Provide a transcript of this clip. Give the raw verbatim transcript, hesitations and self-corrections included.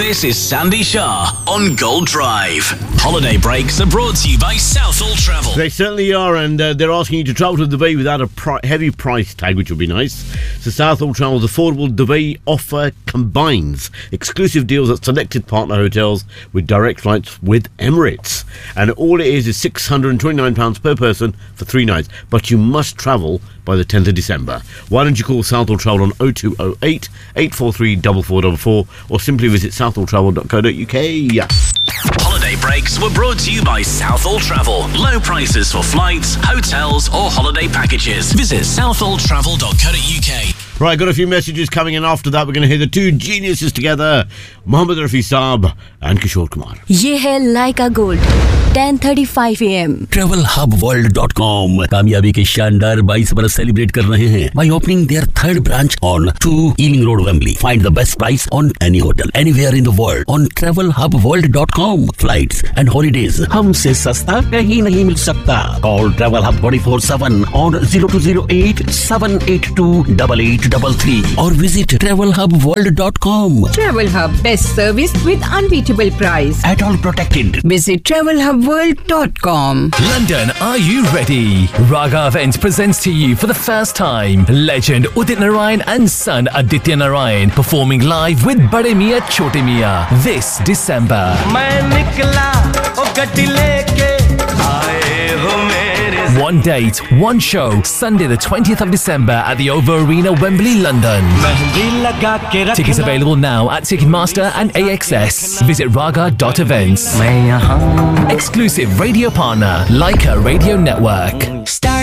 This is Sandy Shah on Gold Drive. Holiday breaks are brought to you by Southall Travel. They certainly are, and uh, they're asking you to travel to Dubai without a pri- heavy price tag, which would be nice. So Southall Travel's affordable Dubai offer combines exclusive deals at selected partner hotels with direct flights with Emirates. And all it is is six hundred twenty-nine pounds per person for three nights. But you must travel by the tenth of December. Why don't you call Southall Travel on oh two oh eight, eight four three, four four four four or simply visit southall travel dot co dot uk. Holiday breaks were brought to you by Southall Travel. Low prices for flights, hotels or holiday packages. Visit southall travel dot co dot uk. Right, got a few messages coming in. After that, we're going to hear the two geniuses together, Mohammed Rafi Saab and Kishore Kumar. ये है लाइका gold ten thirty-five a m travel hub world dot com कामयाबी के शानदार बाईस बरस celebrate कर रहे हैं by opening their third branch on two Ealing Road, Wembley. Find the best price on any hotel anywhere in the world on travel hub world dot com. Flights and holidays हमसे सस्ता कहीं नहीं मिल सकता. Call Travel Hub twenty-four seven on zero two zero eight, seven eight two, eight eight three three or visit travel hub world dot com. Travel Hub, best service with unbeatable price. At all protected. Visit travel hub world dot com. London, are you ready? Raga Events presents to you for the first time legend Udit Narayan and son Aditya Narayan performing live with Bade Miyan Chote Miyan this December. One date, one show, Sunday the twentieth of December at the O V O Arena, Wembley, London. Tickets available now at Ticketmaster and A X S. Visit raga dot events. Exclusive radio partner, Leica Radio Network. Start